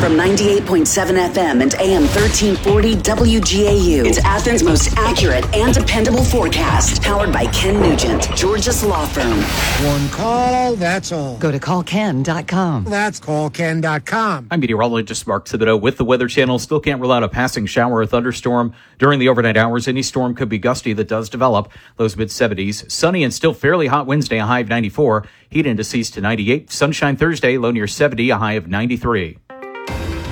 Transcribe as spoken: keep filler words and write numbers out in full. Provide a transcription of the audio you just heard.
From ninety-eight point seven F M and A M thirteen forty W G A U. It's Athens' most accurate and dependable forecast. Powered by Ken Nugent, George's Law Firm. One call, that's all. Go to call ken dot com. That's call ken dot com. I'm meteorologist Mark Thibodeau with the Weather Channel. Still can't rule out a passing shower or thunderstorm during the overnight hours. Any storm could be gusty that does develop. Lows mid seventies. Sunny and still fairly hot Wednesday, a high of ninety-four. Heat indices to ninety-eight. Sunshine Thursday, low near seventy, a high of ninety-three.